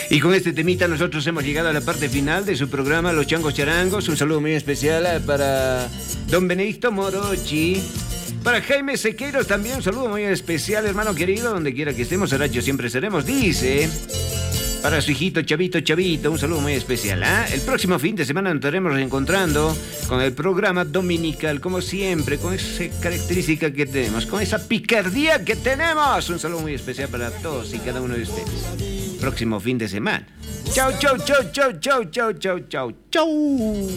Y con este temita nosotros hemos llegado a la parte final de su programa Los Changos Charangos. Un saludo muy especial para don Benedicto Morochi. Para Jaime Sequeiros también un saludo muy especial, hermano querido, donde quiera que estemos, Aracho siempre seremos, dice. Para su hijito Chavito, un saludo muy especial. El próximo fin de semana nos estaremos reencontrando con el programa dominical, como siempre, con esa característica que tenemos, con esa picardía que tenemos. Un saludo muy especial para todos y cada uno de ustedes. Próximo fin de semana. Chau.